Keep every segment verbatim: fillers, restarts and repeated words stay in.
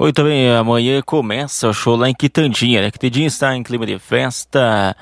Oi, também amanhã começa o show lá em Quitandinha, né? Quitandinha está em clima de festa,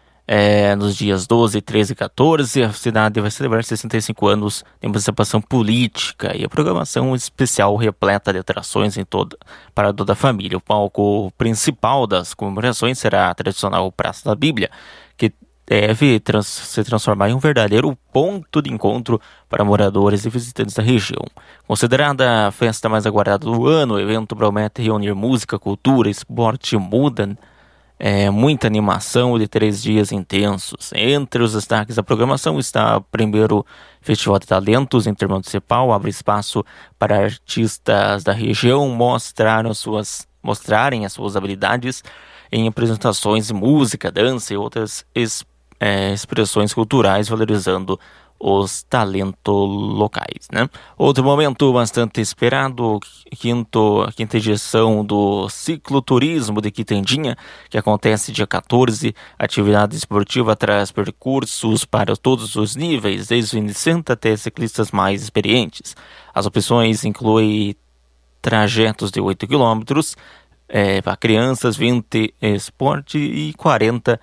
é, nos dias doze, treze e quatorze. A cidade vai celebrar sessenta e cinco anos de emancipação política e a programação especial repleta de atrações em toda, para toda a família. O palco principal das comemorações será a tradicional Praça da Bíblia, que deve trans- se transformar em um verdadeiro ponto de encontro para moradores e visitantes da região. Considerada a festa mais aguardada do ano, o evento promete reunir música, cultura, esporte, muda, é, muita animação de três dias intensos. Entre os destaques da programação está o primeiro Festival de Talentos Intermunicipal, abre espaço para artistas da região mostrar as suas, mostrarem as suas habilidades em apresentações de música, dança e outras experiências é, expressões culturais, valorizando os talentos locais, né? Outro momento bastante esperado, quinto, a quinta edição do Cicloturismo de Quitandinha, que acontece dia quatorze. Atividade esportiva traz percursos para todos os níveis, desde o iniciante até ciclistas mais experientes. As opções incluem trajetos de oito quilômetros é, para crianças, vinte esporte e quarenta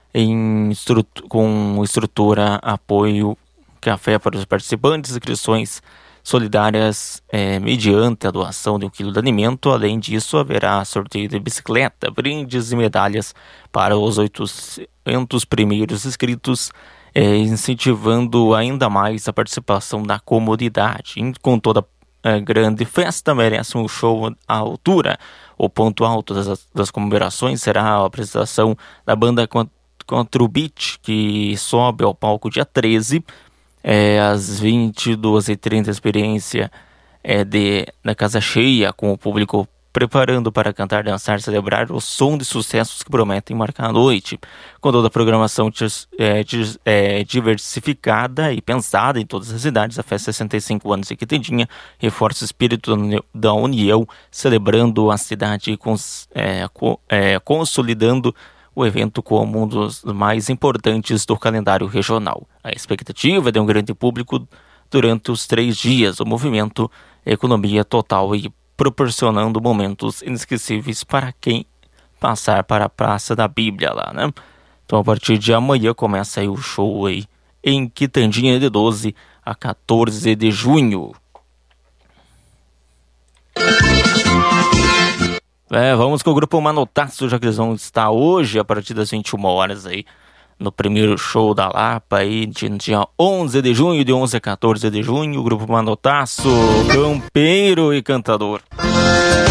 em estrutu- com estrutura, apoio, café para os participantes, inscrições solidárias é, mediante a doação de um quilo de alimento. Além disso, haverá sorteio de bicicleta, brindes e medalhas para os oitocentos primeiros inscritos, é, incentivando ainda mais a participação da comunidade. E com toda a grande festa, merece um show à altura. O ponto alto das, das comemorações será a apresentação da banda Contra o Beat, que sobe ao palco dia treze, é, às vinte e duas e trinta, experiência é, de, da casa cheia, com o público preparando para cantar, dançar, celebrar o som de sucessos que prometem marcar a noite. Com toda a programação é, é, diversificada e pensada em todas as cidades, a festa sessenta e cinco anos de Quitandinha reforça o espírito da união, celebrando a cidade e cons, é, co, é, consolidando o evento como um dos mais importantes do calendário regional. A expectativa é de um grande público durante os três dias. O movimento é economia total e proporcionando momentos inesquecíveis para quem passar para a Praça da Bíblia lá, né? Então, a partir de amanhã começa aí o show aí em Quitandinha, de doze a quatorze de junho. É, vamos com o grupo Manotaço, já que eles vão estar hoje a partir das vinte e uma horas aí no primeiro show da Lapa aí, de dia onze de junho, de onze a quatorze de junho. O grupo Manotaço, campeiro e cantador.